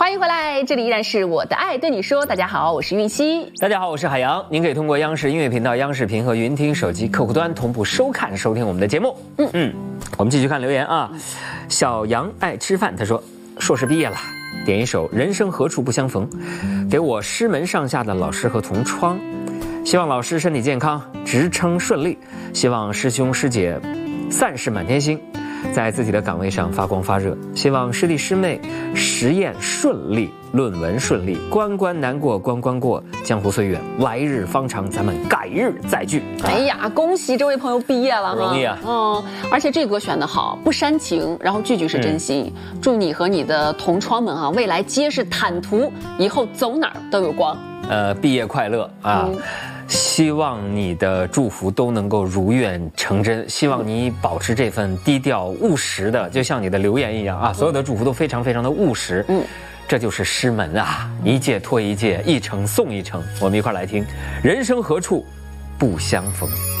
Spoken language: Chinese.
欢迎回来，这里依然是我的爱对你说。大家好，我是韵熙。 大家好，我是海洋。您可以通过央视音乐频道、央视频和云听手机客户端同步收看、收听我们的节目。我们继续看留言啊。小杨爱吃饭，他说硕士毕业了，点一首《人生何处不相逢》，给我师门上下的老师和同窗，希望老师身体健康，职称顺利，希望师兄师姐散事满天星，在自己的岗位上发光发热，希望师弟师妹实验顺利，论文顺利，关关难过关关过，江湖虽远来日方长，咱们改日再聚。 哎呀，恭喜这位朋友毕业了， 不容易啊。 而且这歌选得好，不煽情，然后句句是真心。祝你和你的同窗们啊，未来皆是坦途，以后走哪儿都有光。 毕业快乐啊！希望你的祝福都能够如愿成真，希望你保持这份低调务实的，就像你的留言一样啊，所有的祝福都非常非常的务实。这就是师门啊，一届拖一届，一程送一程。我们一块来听，人生何处不相逢。